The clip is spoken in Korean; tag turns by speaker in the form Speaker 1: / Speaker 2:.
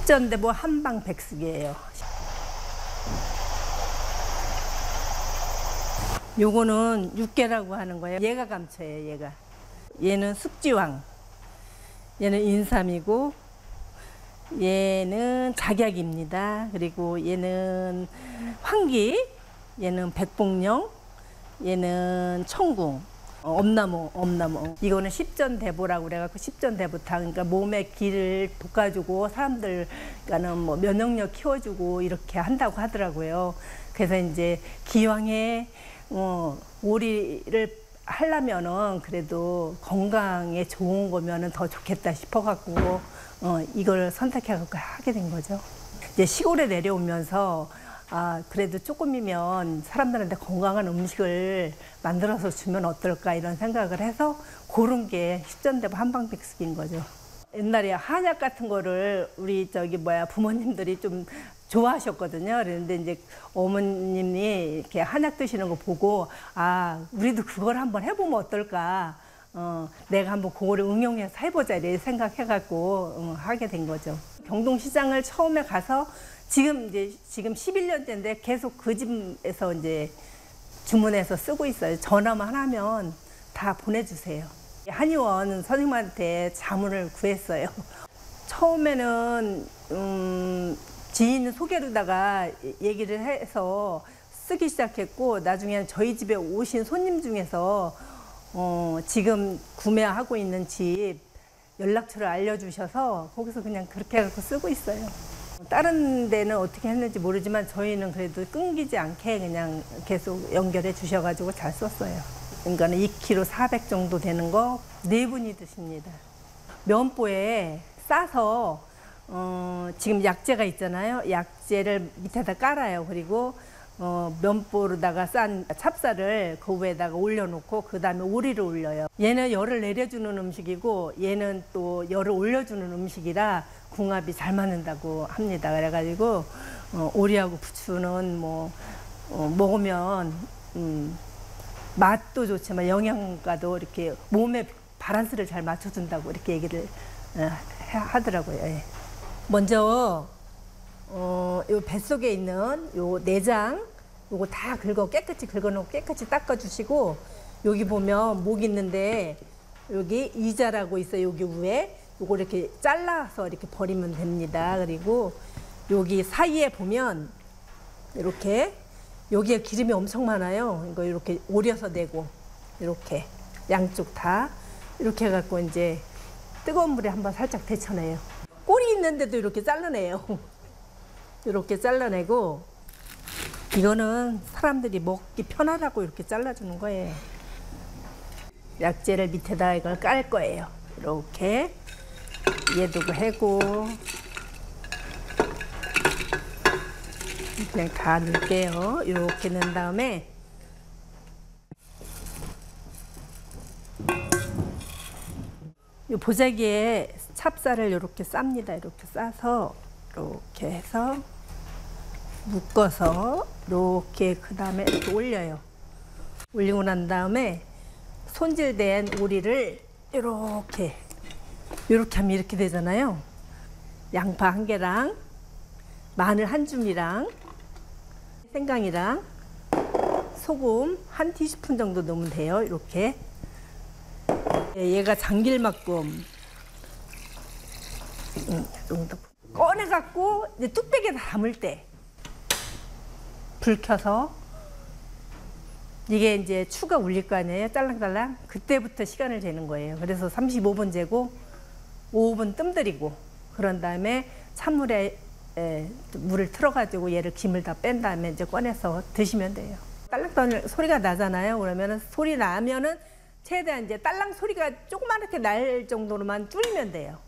Speaker 1: 십전대보 한방백숙이에요. 요거는 육개라고 하는 거예요. 얘가 감초예요, 얘가. 얘는 숙지왕. 얘는 인삼이고, 얘는 작약입니다. 그리고 얘는 황기, 얘는 백봉령, 얘는 청궁, 엄나무. 이거는 십전대보라고 그래갖고 십전대보탕. 그러니까 몸에 기를 볶아주고 사람들과는 뭐 면역력 키워주고 이렇게 한다고 하더라고요. 그래서 이제 기왕에 오리를 하려면은 그래도 건강에 좋은 거면은 더 좋겠다 싶어갖고 이걸 선택해갖고 하게 된 거죠. 이제 시골에 내려오면서 그래도 조금이면 사람들한테 건강한 음식을 만들어서 주면 어떨까 이런 생각을 해서 고른 게 십전대보 한방백숙인 거죠. 옛날에 한약 같은 거를 우리 부모님들이 좀 좋아하셨거든요. 그런데 이제 어머님이 이렇게 한약 드시는 거 보고 우리도 그걸 한번 해보면 어떨까. 내가 한번 그거를 응용해서 해보자 이렇게 생각해갖고 하게 된 거죠. 경동시장을 처음에 가서 지금 11년째인데 계속 그 집에서 이제 주문해서 쓰고 있어요. 전화만 하면 다 보내주세요. 한의원 선생님한테 자문을 구했어요. 처음에는 지인 소개로다가 얘기를 해서 쓰기 시작했고, 나중에는 저희 집에 오신 손님 중에서 지금 구매하고 있는 집 연락처를 알려주셔서 거기서 그냥 그렇게 해서 쓰고 있어요. 다른 데는 어떻게 했는지 모르지만 저희는 그래도 끊기지 않게 그냥 계속 연결해 주셔가지고 잘 썼어요. 그러니까 2kg 400 정도 되는 거 4분이 드십니다. 면보에 싸서 지금 약재가 있잖아요. 약재를 밑에다 깔아요. 그리고 면보로다가 싼 찹쌀을 그 위에다가 올려놓고 그 다음에 오리를 올려요. 얘는 열을 내려주는 음식이고 얘는 또 열을 올려주는 음식이라 궁합이 잘 맞는다고 합니다. 그래가지고 오리하고 부추는 먹으면 맛도 좋지만 영양가도 이렇게 몸에 바란스를 잘 맞춰준다고 이렇게 얘기를 하더라고요. 예. 먼저 요 뱃속에 있는 요 내장 요거 다 깨끗이 긁어놓고 깨끗이 닦아주시고, 여기 보면 목 있는데 여기 이자라고 있어요. 여기 위에 요거 이렇게 잘라서 이렇게 버리면 됩니다. 그리고 여기 사이에 보면 이렇게 여기에 기름이 엄청 많아요. 이거 이렇게 오려서 내고 이렇게 양쪽 다 이렇게 해갖고 이제 뜨거운 물에 한번 살짝 데쳐내요. 꼬리 있는데도 이렇게 잘라내요. 이렇게 잘라내고, 이거는 사람들이 먹기 편하라고 이렇게 잘라주는 거예요. 약재를 밑에다 이걸 깔 거예요. 이렇게 얘도 해고 그냥 다 넣을게요. 이렇게 넣은 다음에 이 보자기에 찹쌀을 이렇게 쌉니다. 이렇게 싸서 이렇게 해서 묶어서 이렇게 그 다음에 이렇게 올려요. 올리고 난 다음에 손질된 오리를 이렇게 하면 이렇게 되잖아요. 양파 1개랑 마늘 1줌이랑 생강이랑 소금 1티스푼 정도 넣으면 돼요. 이렇게. 얘가 장길막금 꺼내갖고 이제 뚝배기에 담을 때 불 켜서 이게 이제 추가 울릴 거 아니에요. 딸랑딸랑. 그때부터 시간을 재는 거예요. 그래서 35분 재고 5분 뜸 들이고, 그런 다음에 찬물에 물을 틀어가지고 얘를 김을 다 뺀 다음에 이제 꺼내서 드시면 돼요. 딸랑딸랑 소리가 나잖아요. 그러면은 소리 나면은 최대한 이제 딸랑 소리가 조그맣게 날 정도로만 줄이면 돼요.